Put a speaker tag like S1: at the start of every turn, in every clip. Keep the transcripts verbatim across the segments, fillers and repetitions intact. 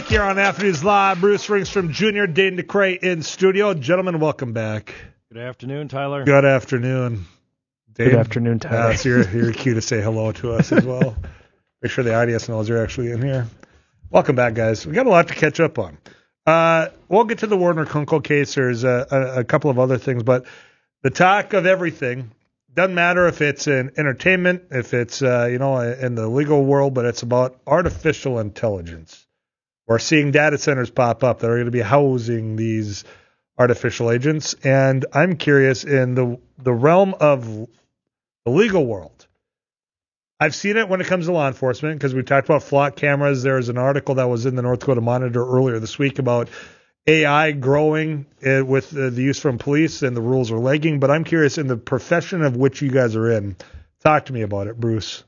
S1: here on Afternoons Live. Bruce Ringstrom Junior, Dane DeCray in studio. Gentlemen, welcome back.
S2: Good afternoon, Tyler.
S1: Good afternoon. Dane?
S3: Good afternoon, Tyler.
S1: Uh, so you're, you're cue to say hello to us as well. Make sure the audience knows you're actually in here. Welcome back, guys. We got a lot to catch up on. Uh, we'll get to the Warner Kunkel case. There's a, a, a couple of other things, but the talk of everything doesn't matter if it's in entertainment, if it's uh, you know in the legal world, but it's about artificial intelligence. We're seeing data centers pop up that are going to be housing these artificial agents, and I'm curious in the the realm of the legal world. I've seen it when it comes to law enforcement because we talked about flock cameras. There's an article that was in the North Dakota Monitor earlier this week about A I growing uh, with uh, the use from police and the rules are lagging. But I'm curious in the profession of which you guys are in. Talk to me about it, Bruce.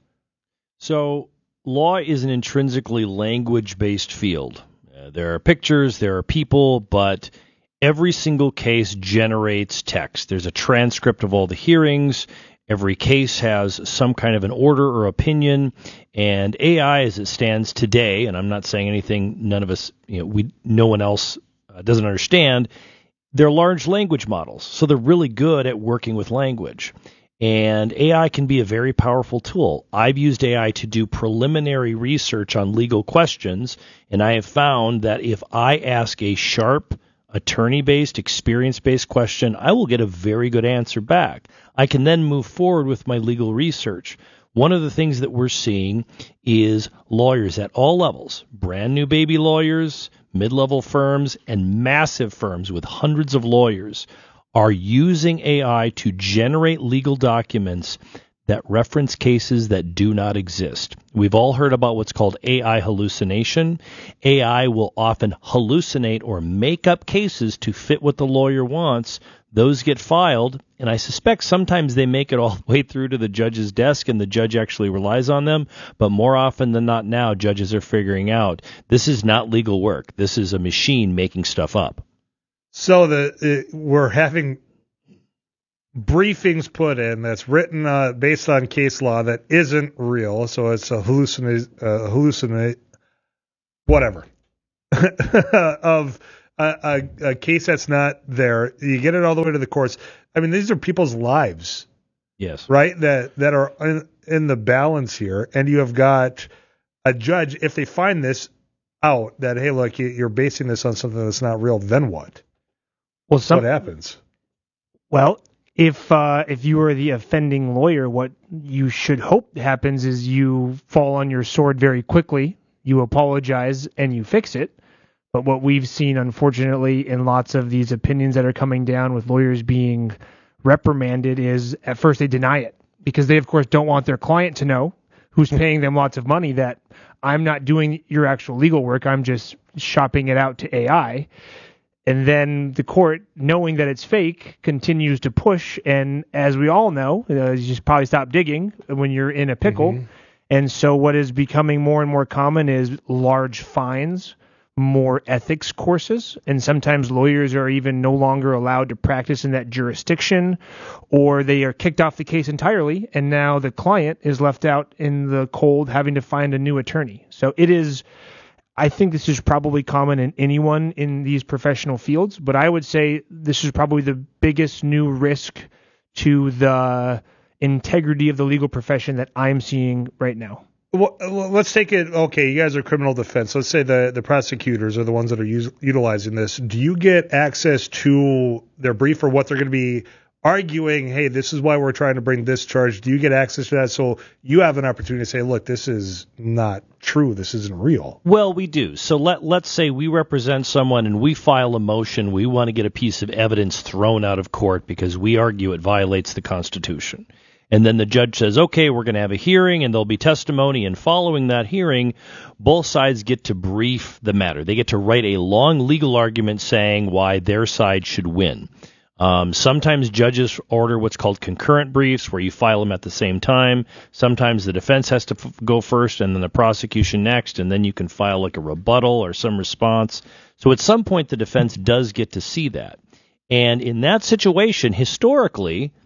S2: So law is an intrinsically language-based field. Uh, there are pictures, there are people, but every single case generates text. There's a transcript of all the hearings. Every case has some kind of an order or opinion, and A I as it stands today, and I'm not saying anything none of us, you know, we, no one else uh, doesn't understand, they're large language models, so they're really good at working with language. And A I can be a very powerful tool. I've used A I to do preliminary research on legal questions, and I have found that if I ask a sharp, attorney-based, experience-based question, I will get a very good answer back. I can then move forward with my legal research. One of the things that we're seeing is lawyers at all levels, brand new baby lawyers, mid-level firms, and massive firms with hundreds of lawyers are using A I to generate legal documents that reference cases that do not exist. We've all heard about what's called A I hallucination. A I will often hallucinate or make up cases to fit what the lawyer wants. Those get filed, and I suspect sometimes they make it all the way through to the judge's desk and the judge actually relies on them, but more often than not now, judges are figuring out this is not legal work. This is a machine making stuff up.
S1: So the uh, we're having briefings put in that's written uh, based on case law that isn't real, so it's a hallucinate, uh, hallucinate, whatever, of a, a, a case that's not there. You get it all the way to the courts. I mean, these are people's lives,
S2: yes,
S1: right? That that are in, in the balance here, and you have got a judge. If they find this out, that hey, look, you're basing this on something that's not real, then what?
S3: Well, some,
S1: what happens?
S3: Well. If uh, if you are the offending lawyer, what you should hope happens is you fall on your sword very quickly, you apologize, and you fix it. But what we've seen, unfortunately, in lots of these opinions that are coming down with lawyers being reprimanded is at first they deny it because they, of course, don't want their client to know who's paying them lots of money that I'm not doing your actual legal work, I'm just shopping it out to A I. And then the court, knowing that it's fake, continues to push. And as we all know, uh, you just probably stop digging when you're in a pickle. Mm-hmm. And so what is becoming more and more common is large fines, more ethics courses. And sometimes lawyers are even no longer allowed to practice in that jurisdiction, or they are kicked off the case entirely. And now the client is left out in the cold having to find a new attorney. So it is... I think this is probably common in anyone in these professional fields, but I would say this is probably the biggest new risk to the integrity of the legal profession that I'm seeing right now.
S1: Well, let's take it. Okay, you guys are criminal defense. Let's say the, the prosecutors are the ones that are use, utilizing this. Do you get access to their brief or what they're going to be arguing? Hey, this is why we're trying to bring this charge. Do you get access to that so you have an opportunity to say, look, this is not true. This isn't real?
S2: Well, we do. So let, let's say we represent someone and we file a motion. We want to get a piece of evidence thrown out of court because we argue it violates the Constitution. And then the judge says, okay, we're going to have a hearing and there'll be testimony. And following that hearing, both sides get to brief the matter. They get to write a long legal argument saying why their side should win. Um, sometimes judges order what's called concurrent briefs where you file them at the same time. Sometimes the defense has to f- go first and then the prosecution next, and then you can file like a rebuttal or some response. So at some point the defense does get to see that. And in that situation, historically,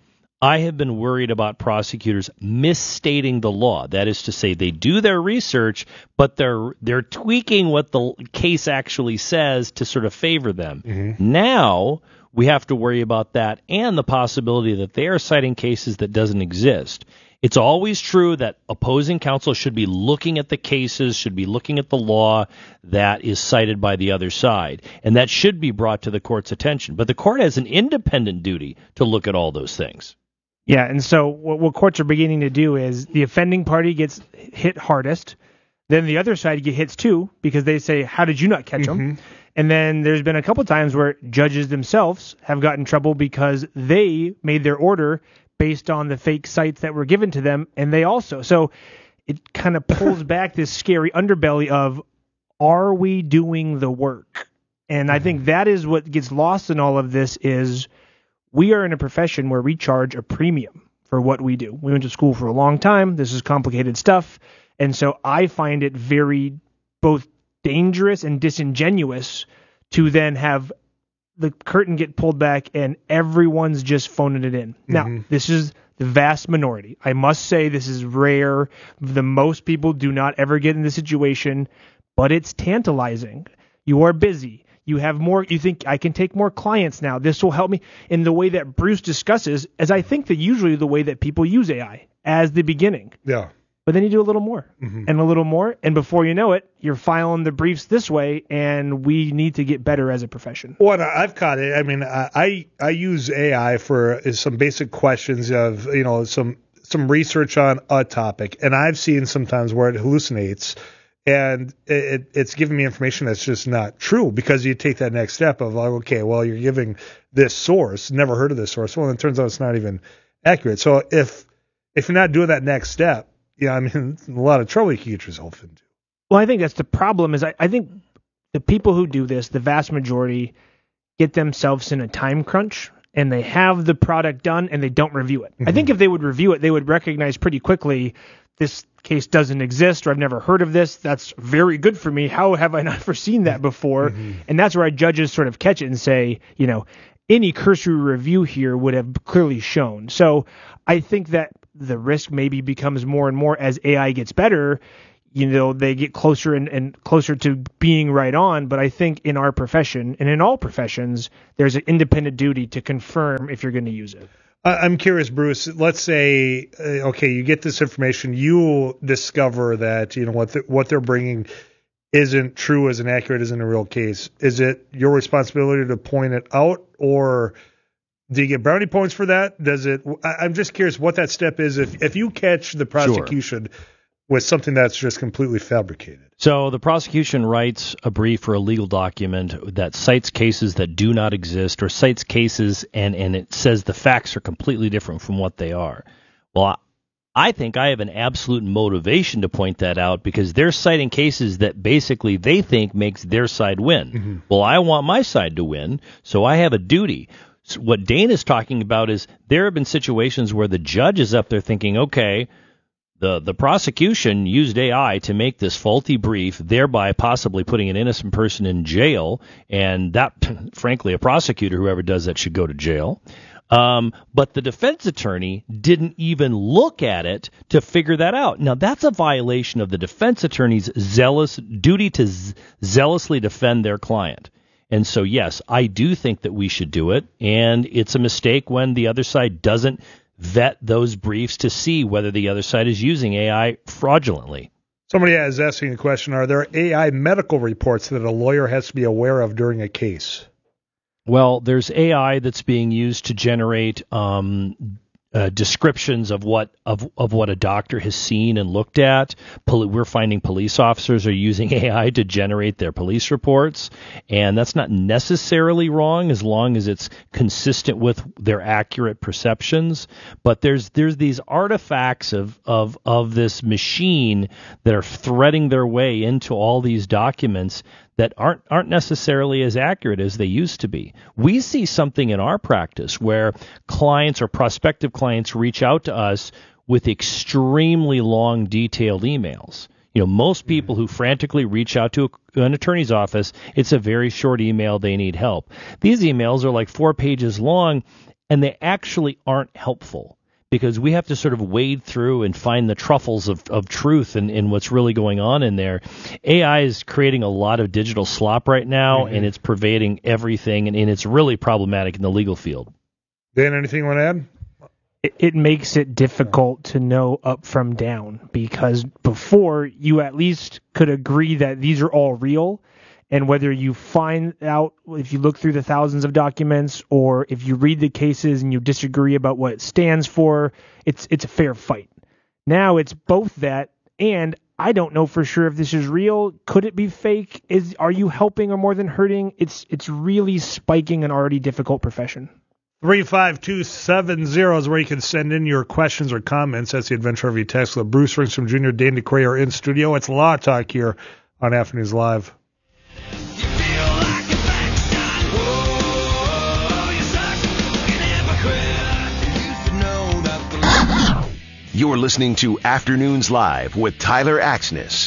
S2: I have been worried about prosecutors misstating the law. That is to say, they do their research, but they're they're tweaking what the case actually says to sort of favor them. Mm-hmm. Now we have to worry about that and the possibility that they are citing cases that doesn't exist. It's always true that opposing counsel should be looking at the cases, should be looking at the law that is cited by the other side, and that should be brought to the court's attention. But the court has an independent duty to look at all those things.
S3: Yeah, and so what, what courts are beginning to do is the offending party gets hit hardest, then the other side get hits too because they say, how did you not catch mm-hmm. them? And then there's been a couple times where judges themselves have gotten in trouble because they made their order based on the fake sites that were given to them, and they also. So it kind of pulls back this scary underbelly of, are we doing the work? And I think that is what gets lost in all of this is we are in a profession where we charge a premium for what we do. We went to school for a long time. This is complicated stuff. And so I find it very both dangerous and disingenuous to then have the curtain get pulled back and everyone's just phoning it in. Mm-hmm. Now, this is the vast minority. I must say this is rare. The most people do not ever get in this situation, but it's tantalizing. You are busy. You have more. You think I can take more clients now. This will help me. In the way that Bruce discusses, as I think that usually the way that people use A I as the beginning.
S1: Yeah.
S3: But then you do a little more mm-hmm. and a little more. And before you know it, you're filing the briefs this way. And we need to get better as a profession.
S1: Well, I've caught it. I mean, I I use A I for some basic questions of, you know, some some research on a topic. And I've seen sometimes where it hallucinates and it, it's giving me information that's just not true because you take that next step of, like, okay, well, you're giving this source, never heard of this source. Well, it turns out it's not even accurate. So if if you're not doing that next step, yeah, I mean, a lot of trouble you can get yourself into.
S3: Well, I think that's the problem is I, I think the people who do this, the vast majority, get themselves in a time crunch and they have the product done and they don't review it. Mm-hmm. I think if they would review it, they would recognize pretty quickly this case doesn't exist or I've never heard of this. That's very good for me. How have I not foreseen that before? Mm-hmm. And that's where our judges sort of catch it and say, you know, any cursory review here would have clearly shown. So I think that the risk maybe becomes more and more as A I gets better, you know, they get closer and, and closer to being right on. But I think in our profession and in all professions, there's an independent duty to confirm if you're going to use it.
S1: I'm curious, Bruce, let's say, uh, okay, you get this information, you discover that, you know, what the, what they're bringing isn't true, isn't accurate, isn't a real case. Is it your responsibility to point it out, or do you get brownie points for that? Does it? I'm just curious what that step is if, if you catch the prosecution sure. with something that's just completely fabricated.
S2: So the prosecution writes a brief or a legal document that cites cases that do not exist or cites cases and, and it says the facts are completely different from what they are. Well, I think I have an absolute motivation to point that out because they're citing cases that basically they think makes their side win. Mm-hmm. Well, I want my side to win, so I have a duty. So what Dane is talking about is there have been situations where the judge is up there thinking, okay, the, the prosecution used A I to make this faulty brief, thereby possibly putting an innocent person in jail, and that, frankly, a prosecutor, whoever does that, should go to jail. Um, but the defense attorney didn't even look at it to figure that out. Now, that's a violation of the defense attorney's zealous duty to z- zealously defend their client. And so, yes, I do think that we should do it, and it's a mistake when the other side doesn't vet those briefs to see whether the other side is using A I fraudulently.
S1: Somebody is asking a question, are there A I medical reports that a lawyer has to be aware of during a case?
S2: Well, there's A I that's being used to generate um, uh, descriptions of what of of what a doctor has seen and looked at. Poli- we're finding police officers are using A I to generate their police reports, and that's not necessarily wrong as long as it's consistent with their accurate perceptions. But there's there's these artifacts of of of this machine that are threading their way into all these documents that aren't aren't necessarily as accurate as they used to be. We see something in our practice where clients or prospective clients reach out to us with extremely long, detailed emails. You know, most people who frantically reach out to a, an attorney's office, it's a very short email, they need help. These emails are like four pages long, and they actually aren't helpful. because we have to sort of wade through and find the truffles of, of truth and, and what's really going on in there. A I is creating a lot of digital slop right now, mm-hmm. and it's pervading everything, and, and it's really problematic in the legal field.
S1: Dan, anything you want to add?
S3: It, it makes it difficult to know up from down, because before you at least could agree that these are all real, and whether you find out, if you look through the thousands of documents or if you read the cases and you disagree about what it stands for, it's it's a fair fight. Now it's both that, and I don't know for sure if this is real. Could it be fake? Is are you helping or more than hurting? It's it's really spiking an already difficult profession.
S1: three five two seven zero is where you can send in your questions or comments. That's the Adventure R V text. Bruce Ringstrom Junior, Dan DeCray are in studio. It's Law Talk here on Afternoons Live.
S4: You're listening to Afternoons Live with Tyler Axness.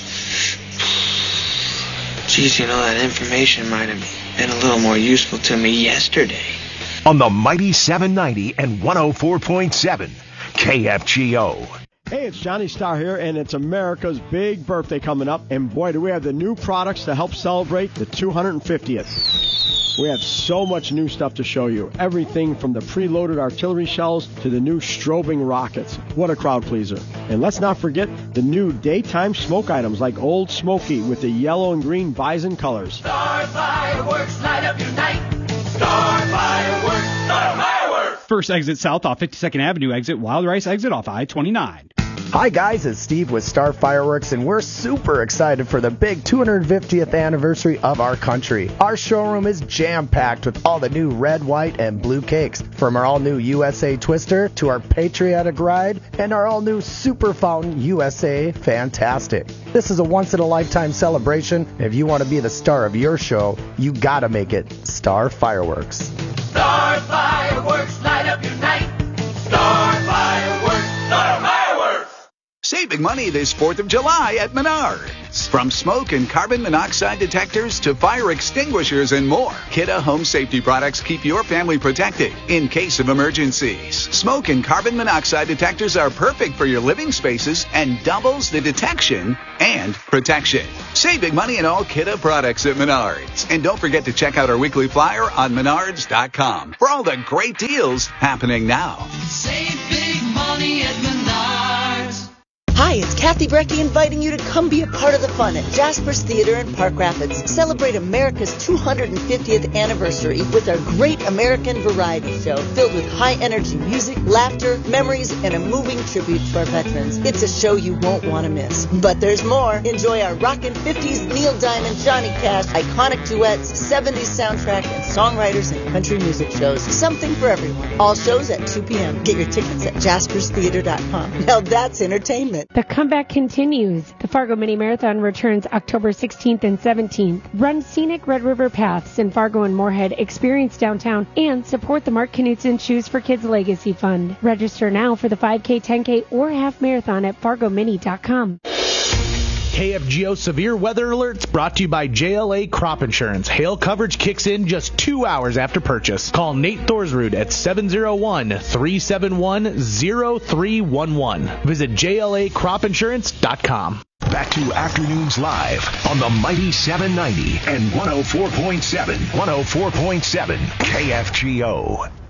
S5: Geez, you know, that information might have been a little more useful to me yesterday.
S4: On the mighty seven ninety and one oh four point seven K F G O.
S6: Hey, it's Johnny Starr here, and it's America's big birthday coming up. And boy, do we have the new products to help celebrate the two hundred fiftieth. We have so much new stuff to show you. Everything from the preloaded artillery shells to the new strobing rockets. What a crowd pleaser. And let's not forget the new daytime smoke items like Old Smoky with the yellow and green bison colors.
S7: Star Fireworks, light up your night. Star Fireworks, Star Fireworks.
S8: First exit south off fifty-second Avenue exit, Wild Rice exit off I twenty-nine.
S9: Hi guys, it's Steve with Star Fireworks, and we're super excited for the big two hundred fiftieth anniversary of our country. Our showroom is jam-packed with all the new red, white, and blue cakes, from our all-new U S A Twister to our Patriotic Ride and our all-new Super Fountain U S A Fantastic. This is a once-in-a-lifetime celebration. If you want to be the star of your show, you gotta make it Star Fireworks.
S7: Star Fireworks, light up your night. Star Fireworks, Star Fireworks.
S10: Save big money this fourth of July at Menards. From smoke and carbon monoxide detectors to fire extinguishers and more, Kidde Home Safety products keep your family protected in case of emergencies. Smoke and carbon monoxide detectors are perfect for your living spaces and doubles the detection and protection. Save big money in all Kidde products at Menards. And don't forget to check out our weekly flyer on menards dot com for all the great deals happening now.
S7: Save big money at Menards.
S11: Hi, it's Kathy Brecky inviting you to come be a part of the fun at Jasper's Theater in Park Rapids. Celebrate America's two hundred fiftieth anniversary with our Great American Variety Show filled with high-energy music, laughter, memories, and a moving tribute to our veterans. It's a show you won't want to miss. But there's more. Enjoy our rockin' fifties, Neil Diamond, Johnny Cash, iconic duets, seventies soundtrack, and songwriters and country music shows. Something for everyone. All shows at two p.m. Get your tickets at jaspers theater dot com. Now that's entertainment.
S12: The comeback continues. The Fargo Mini Marathon returns October sixteenth and seventeenth. Run scenic Red River paths in Fargo and Moorhead, experience downtown, and support the Mark Knutson Shoes for Kids Legacy Fund. Register now for the five K, ten K, or half marathon at fargo mini dot com.
S13: K F G O Severe Weather Alerts brought to you by J L A Crop Insurance. Hail coverage kicks in just two hours after purchase. Call Nate Thorsrud at seven oh one, three seven one, oh three one one. Visit J L A crop insurance dot com.
S4: Back to Afternoons Live on the mighty seven ninety and one oh four point seven, one oh four point seven K F G O.